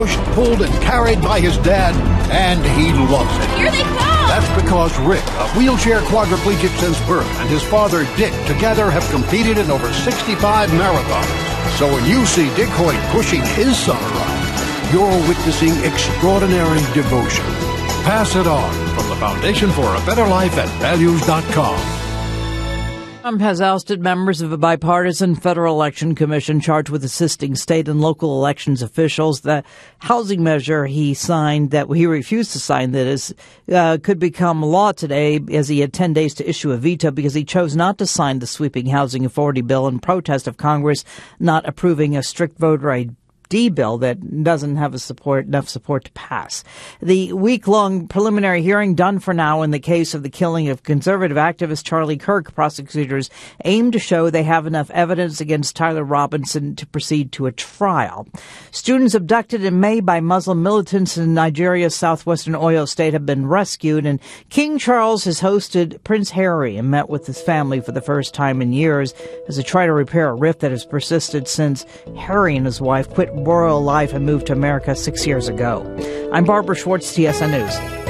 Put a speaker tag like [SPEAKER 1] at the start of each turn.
[SPEAKER 1] pushed, pulled, and carried by his dad, and he loves it.
[SPEAKER 2] Here they come!
[SPEAKER 1] That's because Rick, a wheelchair quadriplegic since birth, and his father, Dick, together have competed in over 65 marathons. So when you see Dick Hoyt pushing his son around, you're witnessing extraordinary devotion. Pass it on from the Foundation for a Better Life at values.com.
[SPEAKER 3] Trump has ousted members of a bipartisan federal election commission charged with assisting state and local elections officials. The housing measure he signed, that he refused to sign, that is, could become law today, as he had 10 days to issue a veto because he chose not to sign the sweeping housing authority bill in protest of Congress not approving a strict voter ID bill that doesn't have enough support to pass. The week-long preliminary hearing done for now in the case of the killing of conservative activist Charlie Kirk. Prosecutors aim to show they have enough evidence against Tyler Robinson to proceed to a trial. Students abducted in May by Muslim militants in Nigeria's southwestern Oyo state have been rescued, and King Charles has hosted Prince Harry and met with his family for the first time in years as they try to repair a rift that has persisted since Harry and his wife quit royal life and moved to America 6 years ago. I'm Barbara Schwartz, TSN News.